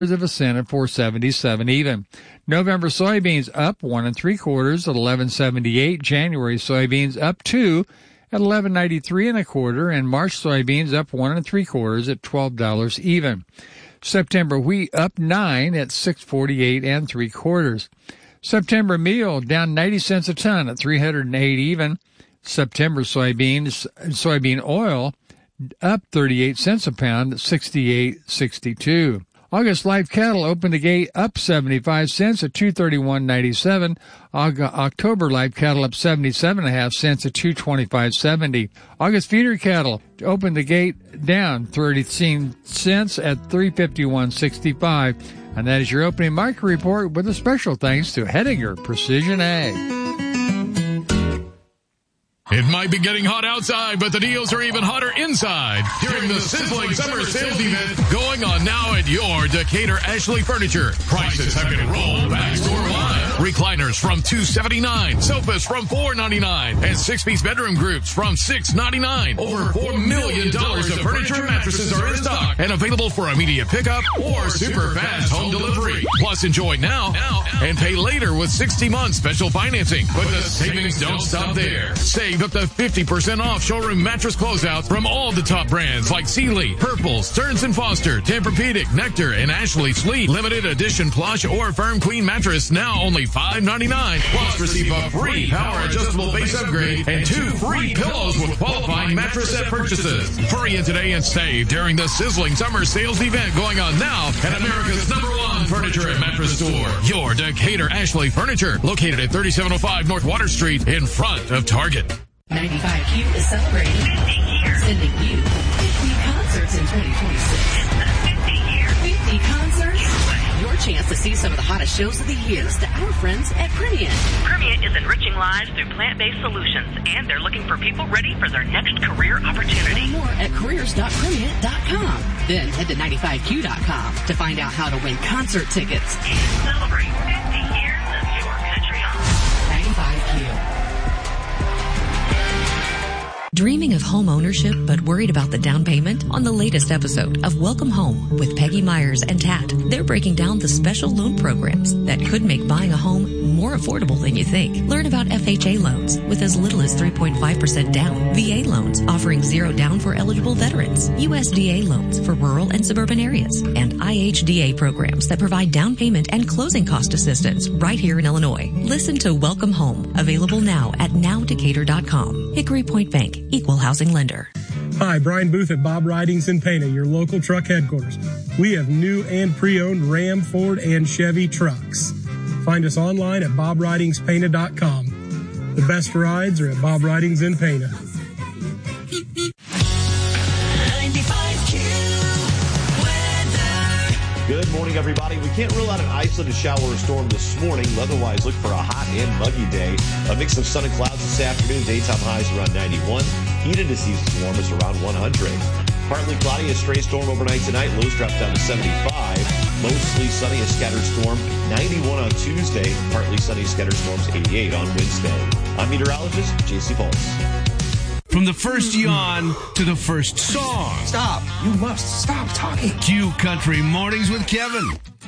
of a cent at 4.77 even. November soybeans up 1 3/4 at 11.78. January soybeans up 2 at 11.93 1/4, and March soybeans up 1 3/4 at $12 even. September wheat up 9 at 6.48 3/4. September meal down 90 cents a ton at 308 even. September soybean oil up 38 cents a pound at 68.62. August live cattle opened the gate up 75 cents at 231.97. October live cattle up 77.5 cents at 225.70. August feeder cattle opened the gate down 30 cents at 351.65. And that is your opening market report with a special thanks to Hettinger Precision Ag. It might be getting hot outside, but the deals are even hotter inside during the sizzling summer sales event going on now at your Decatur Ashley Furniture. Prices have been rolled back store-wide. Recliners from $279, sofas from $499, and 6-piece bedroom groups from $699. Over $4 million of furniture and mattresses are in stock and available for immediate pickup or super fast home delivery. Plus, enjoy now and pay later with 60-month special financing. But the savings don't stop there. Save up to 50% off showroom mattress closeouts from all the top brands like Sealy, Purple, Stearns & Foster, Tempur-Pedic, Nectar, and Ashley Sleep. Limited edition plush or firm queen mattress now only $5.99. Plus, receive a free power adjustable base upgrade and 2 free pillows with qualifying mattress set purchases. Hurry in today and save during the sizzling summer sales event going on now at America's #1 furniture and mattress store. Your Decatur Ashley Furniture, located at 3705 North Water Street in front of Target. 95Q is celebrating 50 years. Sending you 50 concerts in 2026. 50 concerts. Your chance to see some of the hottest shows of the year to our friends at Primient. Primient is enriching lives through plant-based solutions, and they're looking for people ready for their next career opportunity. Learn more at careers.primient.com. Then head to 95Q.com to find out how to win concert tickets. And celebrate 50 years of your country home. 95Q. Dreaming of home ownership but worried about the down payment? On the latest episode of Welcome Home with Peggy Myers and Tat, they're breaking down the special loan programs that could make buying a home more affordable than you think. Learn about FHA loans with as little as 3.5% down, VA loans offering 0 down for eligible veterans, USDA loans for rural and suburban areas, and IHDA programs that provide down payment and closing cost assistance right here in Illinois. Listen to Welcome Home, available now at nowdecatur.com. Hickory Point Bank, equal housing lender. Hi, Brian Booth at Bob Ridings in Pana, your local truck headquarters. We have new and pre-owned Ram, Ford, and Chevy trucks. Find us online at bobridingspana.com. The best rides are at Bob Ridings in Pana. 95Q weather. Good morning, everybody. We can't rule out an isolated shower or storm this morning. Otherwise, look for a hot and muggy day. A mix of sun and clouds this afternoon. Daytime highs around 91. Heat indexes warmest around 100. Partly cloudy, a stray storm overnight tonight. Lows drop down to 75. Mostly sunny, a scattered storm. 91 on Tuesday. Partly sunny, scattered storms. 88 on Wednesday. I'm meteorologist J.C. Pulse. From the first yawn to the first song. Stop. You must stop talking. Q Country Mornings with Kevin.